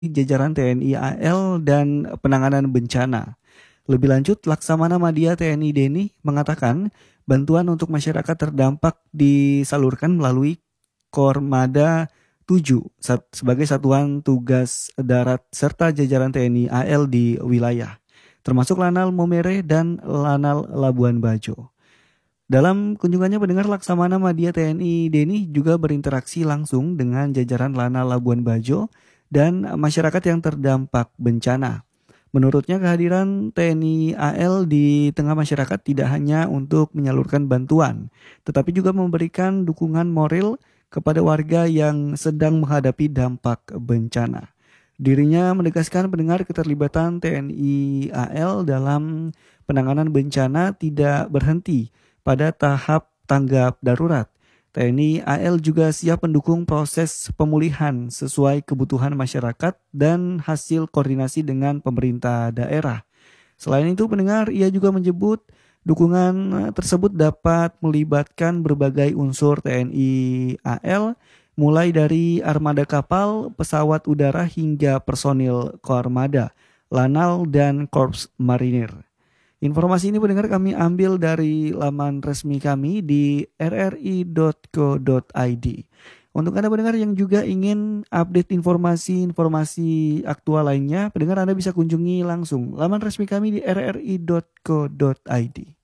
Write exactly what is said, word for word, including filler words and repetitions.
jajaran T N I A L dan penanganan bencana. Lebih lanjut, Laksamana Madya T N I Deni mengatakan bantuan untuk masyarakat terdampak disalurkan melalui Kormada tujuh sebagai satuan tugas darat serta jajaran T N I A L di wilayah, termasuk Lanal Momere dan Lanal Labuan Bajo. Dalam kunjungannya, pendengar, Laksamana Madya T N I Deni juga berinteraksi langsung dengan jajaran Lanal Labuan Bajo dan masyarakat yang terdampak bencana. Menurutnya, kehadiran T N I A L di tengah masyarakat tidak hanya untuk menyalurkan bantuan, tetapi juga memberikan dukungan moral kepada warga yang sedang menghadapi dampak bencana. Dirinya menegaskan, pendengar, keterlibatan T N I A L dalam penanganan bencana tidak berhenti pada tahap tanggap darurat. T N I A L juga siap mendukung proses pemulihan sesuai kebutuhan masyarakat dan hasil koordinasi dengan pemerintah daerah. Selain itu, pendengar, ia juga menyebut dukungan tersebut dapat melibatkan berbagai unsur T N I A L, mulai dari armada kapal, pesawat udara hingga personil Kormada, Lanal, dan Korps Marinir. Informasi ini, pendengar, kami ambil dari laman resmi kami di r r i dot co dot i d. Untuk Anda pendengar yang juga ingin update informasi-informasi aktual lainnya, pendengar, Anda bisa kunjungi langsung laman resmi kami di r r i dot co dot i d.